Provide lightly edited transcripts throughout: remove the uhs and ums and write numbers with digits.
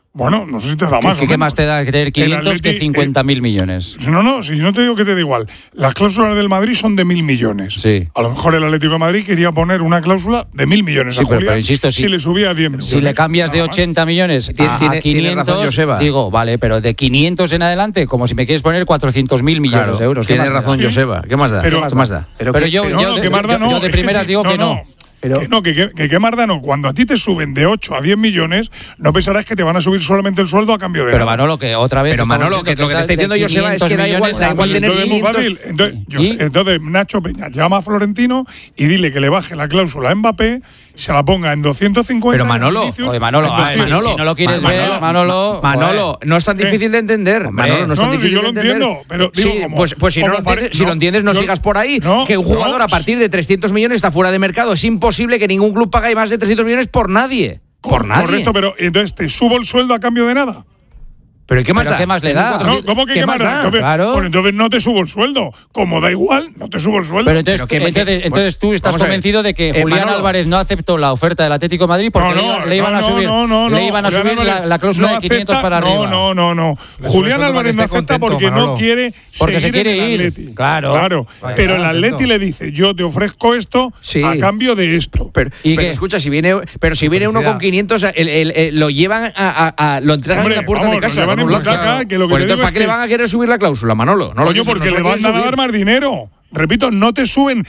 Bueno, no sé si te da más. ¿Qué más te da tener 500 que 50.000 millones? No, si no te digo que te da igual. Las cláusulas del Madrid son de 1.000 millones. Sí. A lo mejor el Atlético de Madrid quería poner una cláusula de 1.000 millones sí, a Julián, pero insisto, si le subía a 10 millones. Si le cambias de 80 millones a 500, digo, vale, pero de 500 en adelante, como si me quieres poner 400.000 millones de euros. Tiene razón, Joseba. ¿Qué más da? Pero, ¿Qué más da? Pero yo de primeras digo que no. Pero que Mardano, cuando a ti te suben de 8 a 10 millones, no pensarás que te van a subir solamente el sueldo a cambio de Pero Manolo, que otra vez. Pero Manolo, que lo que te está diciendo Joseba es que da igual tener 500. Entonces, Nacho Peña llama a Florentino y dile que le baje la cláusula a Mbappé, se la ponga en 250. Pero Manolo, si no lo quieres ver, Manolo, no es tan difícil de entender. Manolo, no es tan difícil de entender. Yo lo entiendo, pero digo, pues si lo entiendes, no sigas por ahí. Que un jugador a partir de 300 millones está fuera de mercado. Es imposible que ningún club pague más de 300 millones por nadie. Por nadie. Correcto, pero entonces te subo el sueldo a cambio de nada. ¿Pero qué más da? ¿Qué más le da? ¿Cómo que qué más da? Entonces no te subo el sueldo. Como da igual, no te subo el sueldo. Pero entonces tú estás convencido de que Julián Álvarez no aceptó la oferta del Atlético de Madrid porque le iban a subir la cláusula de 500 para arriba. No. Julián Álvarez no acepta porque no quiere porque se quiere ir. Atleti. Claro. Pero el Atleti le dice, yo te ofrezco esto a cambio de esto. Pero escucha, si viene uno con 500, lo llevan lo entregan en la puerta de casa. ¿Para qué le van a querer subir la cláusula, Manolo? Coño, porque le van a dar más dinero. Repito, no te suben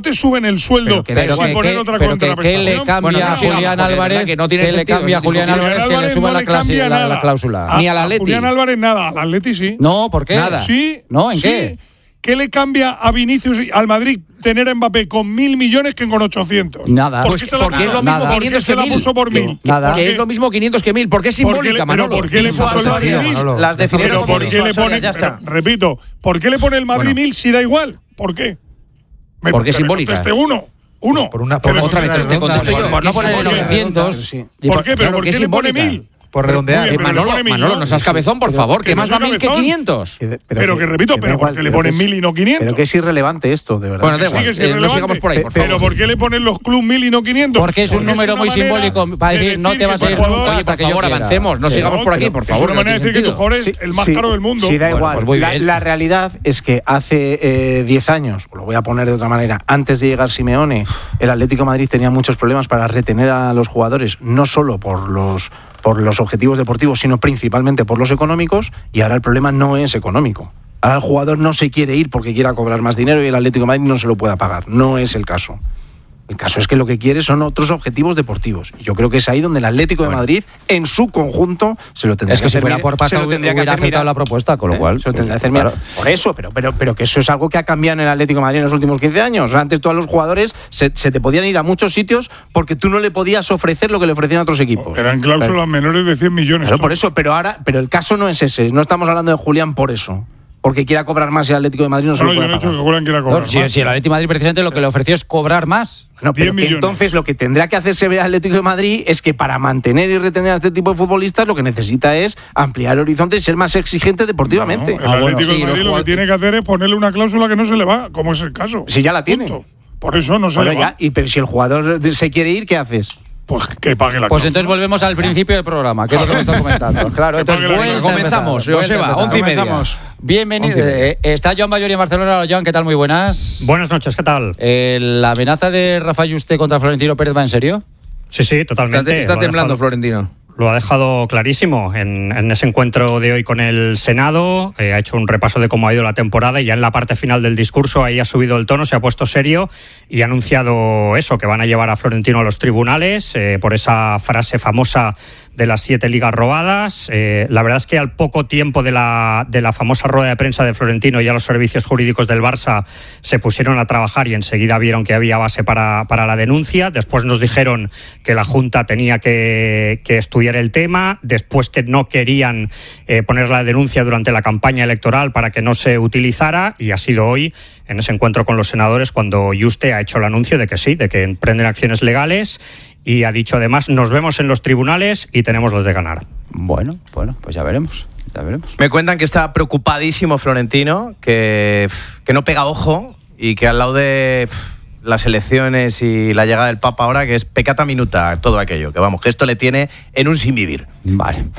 el sueldo sin poner otra contraprestación. ¿Qué le cambia a Julián Álvarez? ¿Qué le cambia a Julián Álvarez que le suba la cláusula? Ni al Atleti. Julián Álvarez nada, al Atleti sí. No, ¿por qué? Nada. Sí. ¿No? ¿En qué? ¿Qué le cambia a Vinicius y al Madrid tener a Mbappé con 1.000 millones que con 800? Nada. Porque es lo mismo 500 que 1.000. Puso por 1.000. Nada. Que es lo mismo 500 que 1.000. ¿Por qué es simbólica, Manolo? ¿Por qué le puso el Madrid 1.000? Las decidieron Pero ¿por qué le pone? Repito, ¿por qué le pone el Madrid 1.000 si da igual? ¿Por qué? Porque es simbólica. Uno. Por otra vez te contesto yo. Por no poner 900. ¿Por qué? ¿Pero por qué le pone 1.000? Por redondear. Manolo, no seas cabezón, por favor. ¿Qué más da 1.000 que 500? Pero que repito, pero ¿por qué le ponen 1.000 y no 500? Pero que es irrelevante esto, de verdad. Bueno, da igual, no sigamos por ahí, por favor. Pero ¿por qué le ponen los clubs 1.000 y no 500? Porque es un número muy simbólico para decir no te vas a ir nunca hasta que yo quiera. Avancemos, no sigamos por aquí, por favor. Es una manera de decir que tu jugador es el más caro del mundo. Sí, da igual. La realidad es que hace 10 años, lo voy a poner de otra manera, antes de llegar Simeone, el Atlético de Madrid tenía muchos problemas para retener a los jugadores, no solo por los objetivos deportivos, sino principalmente por los económicos, y ahora el problema no es económico. Ahora el jugador no se quiere ir porque quiera cobrar más dinero y el Atlético de Madrid no se lo pueda pagar. No es el caso. El caso es que lo que quiere son otros objetivos deportivos. Y yo creo que es ahí donde el Atlético de Madrid, en su conjunto, se lo tendría que hacer. Es que si fuera por pasta hubiera aceptado la propuesta, con lo cual se lo tendría que hacer. Claro. Por eso, pero que eso es algo que ha cambiado en el Atlético de Madrid en los últimos 15 años. O sea, antes todos los jugadores se te podían ir a muchos sitios porque tú no le podías ofrecer lo que le ofrecían a otros equipos. Eran cláusulas menores de 100 millones. Claro, por eso, pero el caso no es ese. No estamos hablando de Julián por eso. Porque quiera cobrar más y el Atlético de Madrid no se lo puede pagar. Yo no he dicho que Julián quiera cobrar más. Si el Atlético de Madrid precisamente lo que le ofreció es cobrar más. No, pero que entonces lo que tendrá que hacerse ver al Atlético de Madrid es que para mantener y retener a este tipo de futbolistas lo que necesita es ampliar horizontes y ser más exigente deportivamente. El Atlético de Madrid lo que tiene que hacer es ponerle una cláusula que no se le va, como es el caso. Si ya la tiene. Punto. Por eso no se le va. Pero si el jugador se quiere ir, ¿qué haces? Pues que pague la Pues entonces volvemos al principio del programa, que es lo que me está comentando. Claro, entonces comenzamos, Joseba, 11:30. Bienvenido. Está Joan Bayori en Barcelona. Hola, Joan, ¿qué tal? Muy buenas. Buenas noches, ¿qué tal? ¿La amenaza de Rafa Yuste contra Florentino Pérez va en serio? Sí, totalmente. Está temblando Florentino. Lo ha dejado clarísimo en ese encuentro de hoy con el Senado. Ha hecho un repaso de cómo ha ido la temporada y ya en la parte final del discurso ahí ha subido el tono, se ha puesto serio y ha anunciado eso, que van a llevar a Florentino a los tribunales por esa frase famosa de las 7 ligas robadas. La verdad es que al poco tiempo de la famosa rueda de prensa de Florentino, ya los servicios jurídicos del Barça se pusieron a trabajar y enseguida vieron que había base para la denuncia. Después nos dijeron que la Junta tenía que estudiar el tema, después que no querían poner la denuncia durante la campaña electoral para que no se utilizara, y ha sido hoy, en ese encuentro con los senadores, cuando Yuste ha hecho el anuncio de que sí, de que emprenden acciones legales. Y ha dicho además, nos vemos en los tribunales y tenemos los de ganar. Bueno, pues ya veremos. Me cuentan que está preocupadísimo Florentino, que no pega ojo y que al lado de las elecciones y la llegada del Papa ahora, que es peccata minuta todo aquello, que vamos, que esto le tiene en un sin vivir. Vale.